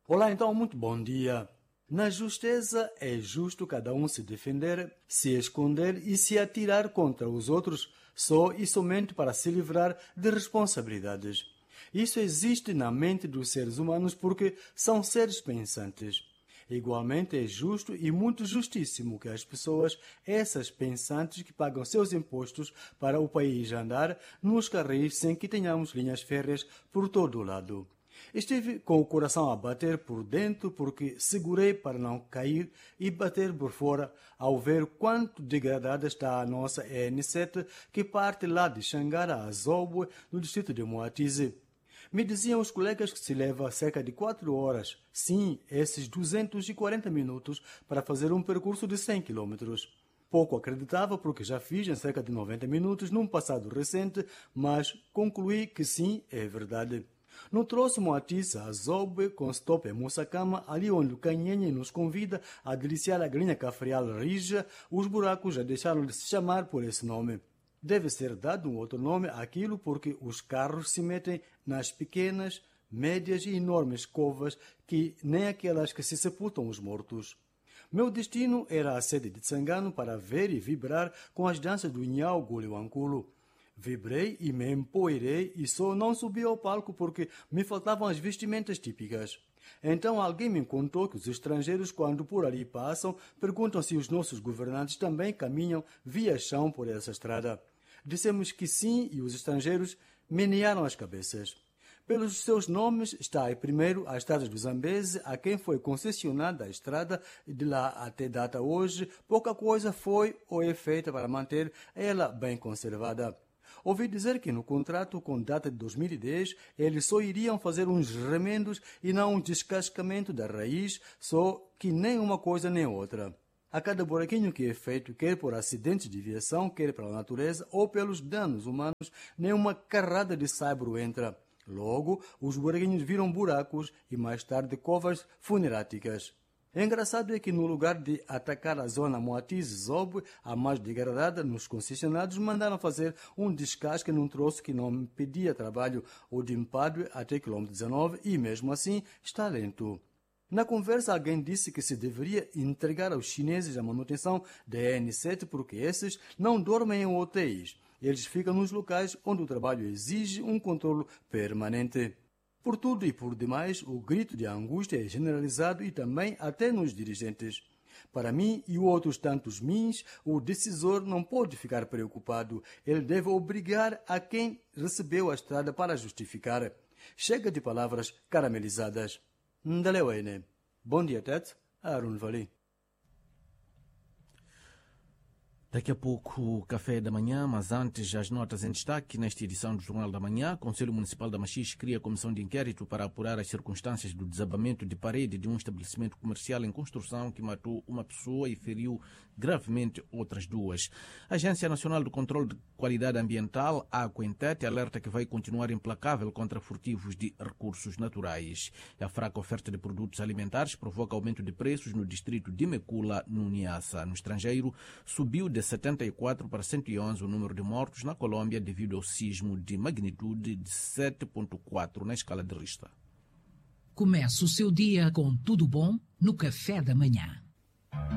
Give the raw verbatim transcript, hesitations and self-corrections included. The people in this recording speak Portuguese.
Olá, então, muito bom dia. Na justeza é justo cada um se defender, se esconder e se atirar contra os outros só e somente para se livrar de responsabilidades. Isso existe na mente dos seres humanos porque são seres pensantes. Igualmente é justo e muito justíssimo que as pessoas, essas pensantes que pagam seus impostos para o país andar, nos carris sem que tenhamos linhas férreas por todo o lado. Estive com o coração a bater por dentro porque segurei para não cair e bater por fora ao ver quanto degradada está a nossa E N sete que parte lá de Xangara a Zobwe, no distrito de Moatize. Me diziam os colegas que se leva cerca de quatro horas, sim, esses duzentos e quarenta minutos, para fazer um percurso de cem quilômetros. Pouco acreditava porque já fiz em cerca de noventa minutos num passado recente, mas concluí que sim, é verdade. No troço Moatize a Zobwe, com stop em Moçacama, ali onde o Canhenhe nos convida a deliciar a galinha cafreal rija, os buracos já deixaram de se chamar por esse nome. Deve ser dado um outro nome àquilo porque os carros se metem nas pequenas, médias e enormes covas que nem aquelas que se sepultam os mortos. Meu destino era a sede de Tsangano para ver e vibrar com as danças do Nhau Guliwankulo. Vibrei e me empoeirei e só não subi ao palco porque me faltavam as vestimentas típicas. Então alguém me contou que os estrangeiros, quando por ali passam, perguntam se os nossos governantes também caminham via chão por essa estrada. Dissemos que sim e os estrangeiros menearam as cabeças. Pelos seus nomes está aí primeiro a estrada do Zambeze, a quem foi concessionada a estrada e de lá até data hoje, pouca coisa foi ou é feita para manter ela bem conservada. Ouvi dizer que no contrato com data de dois mil e dez eles só iriam fazer uns remendos e não um descascamento da raiz, só que nem uma coisa nem outra. A cada buraquinho que é feito, quer por acidentes de viação, quer pela natureza ou pelos danos humanos, nenhuma carrada de saibro entra. Logo, os buraquinhos viram buracos e mais tarde covas funeráticas. Engraçado é que no lugar de atacar a zona Moatize-Zobwe, a mais degradada, nos concessionados mandaram fazer um descasque num troço que não me pedia trabalho, o de Mpadue até quilômetro dezenove, e mesmo assim está lento. Na conversa alguém disse que se deveria entregar aos chineses a manutenção da E N sete porque esses não dormem em hotéis. Eles ficam nos locais onde o trabalho exige um controle permanente. Por tudo e por demais, o grito de angústia é generalizado e também até nos dirigentes. Para mim e outros tantos mins, o decisor não pode ficar preocupado. Ele deve obrigar a quem recebeu a estrada para justificar. Chega de palavras caramelizadas. Ndalewene. Bom dia, Tet. Arun Vali. Daqui a pouco o café da manhã, mas antes as notas em destaque nesta edição do Jornal da Manhã. O Conselho Municipal da Machixe cria comissão de inquérito para apurar as circunstâncias do desabamento de parede de um estabelecimento comercial em construção que matou uma pessoa e feriu gravemente outras duas. A Agência Nacional do Controlo de Qualidade Ambiental, a AQUINTET, alerta que vai continuar implacável contra furtivos de recursos naturais. A fraca oferta de produtos alimentares provoca aumento de preços no distrito de Mekula, no Niassa. No estrangeiro, subiu de setenta e quatro para cento e onze o número de mortos na Colômbia devido ao sismo de magnitude de sete ponto quatro na escala de Richter. Comece o seu dia com tudo bom no café da manhã.